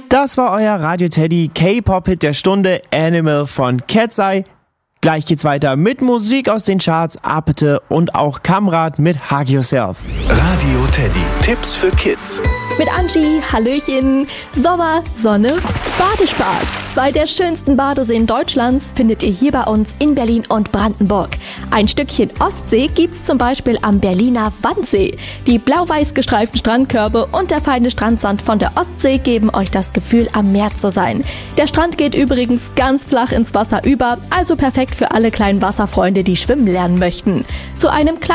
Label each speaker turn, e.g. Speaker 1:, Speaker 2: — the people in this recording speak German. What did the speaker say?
Speaker 1: Das war euer Radio Teddy K-Pop-Hit der Stunde, Animal von Cat's Eye. Gleich geht's weiter mit Musik aus den Charts, Apete und auch Kamrat mit Hug Yourself.
Speaker 2: Radio Teddy, Tipps für Kids.
Speaker 3: Mit Angie, Hallöchen, Sommer, Sonne, Badespaß. 2 der schönsten Badeseen Deutschlands findet ihr hier bei uns in Berlin und Brandenburg. Ein Stückchen Ostsee gibt's zum Beispiel am Berliner Wannsee. Die blau-weiß gestreiften Strandkörbe und der feine Strandsand von der Ostsee geben euch das Gefühl, am Meer zu sein. Der Strand geht übrigens ganz flach ins Wasser über, also perfekt für alle kleinen Wasserfreunde, die schwimmen lernen möchten. Zu einem kleinen